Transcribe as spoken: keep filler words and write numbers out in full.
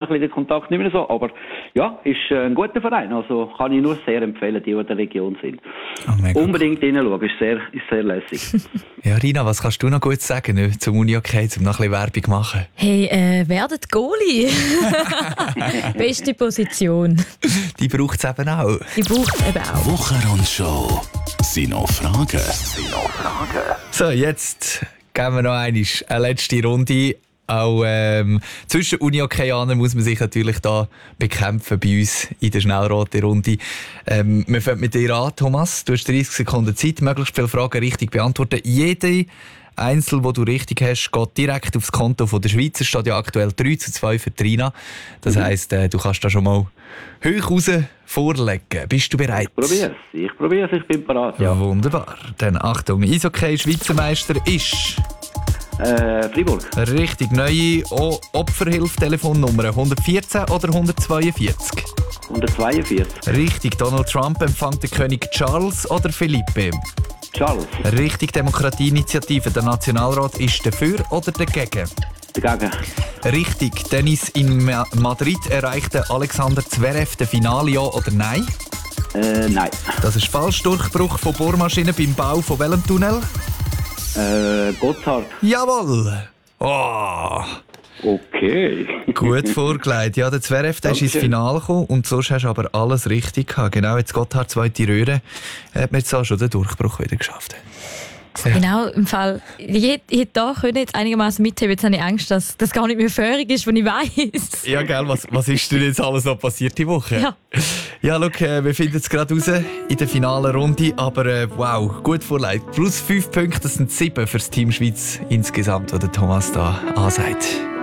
bisschen den Kontakt nicht mehr so. Aber ja, ist äh, ein guter Verein. Also kann ich nur sehr empfehlen, die, die in der Region sind. Oh, unbedingt hineinschauen, ist sehr, ist sehr lässig. Ja, Rina, was kannst du noch gut sagen ne, zum Uni-Hockey, um noch ein bisschen Werbung zu machen? Hey, äh, werdet Goalie. Beste Position. Die braucht es eben auch. Die braucht es eben auch. Wochenrundschau. Sind noch Fragen? Sind noch Fragen? So, jetzt geben wir noch einmal eine letzte Runde. Auch ähm, zwischen Uni-Hockeyanern muss man sich natürlich da bekämpfen bei uns in der schnellroten Runde. Ähm, wir fangen mit dir an, Thomas. Du hast dreißig Sekunden Zeit, möglichst viele Fragen richtig beantworten. Jede Einzel, die du richtig hast, geht direkt aufs Konto von der Schweiz. Es steht ja aktuell drei zu zwei für Trina. Das mhm. heisst, äh, du kannst da schon mal hoch raus vorlegen. Bist du bereit? Ich probiere es. Ich probiere es. Ich bin bereit. Ja. Wunderbar. Dann Achtung, Eishockey Schweizer Meister ist... Äh, Fribourg. Richtig. Neue o- Opferhilfe-Telefonnummer hundertvierzehn oder hundertzweiundvierzig? hundertzweiundvierzig. Richtig. Donald Trump empfängt den König Charles oder Felipe? Charles. Richtig. Demokratieinitiative. Der Nationalrat ist dafür oder dagegen? Dagegen. Richtig. Tennis in Ma- Madrid erreichte Alexander Zverev das Finale, ja oder nein? Äh, nein. Das ist falsch. Durchbruch von Bohrmaschinen beim Bau von welchem Tunnel? Äh, Gotthard. Jawohl! Oh. Okay. Gut vorgelegt. Ja, der Zverev der ist ins Finale gekommen und sonst hast du aber alles richtig gehabt. Genau, jetzt Gotthard, zweite Röhre, hat man jetzt auch schon den Durchbruch wieder geschafft. Ja. Genau, im Fall, ich hätte da können jetzt einigermaßen mitheben. Jetzt habe ich Angst, dass das gar nicht mehr fähig ist, was ich weiss. Ja, gell, was, was ist denn jetzt alles noch passiert die Woche? Ja, ja look, äh, wir finden es gerade raus in der finalen Runde, aber äh, wow, gut vorgelegt. Plus fünf Punkte, das sind sieben für das Team Schweiz insgesamt, was der Thomas da ansagt.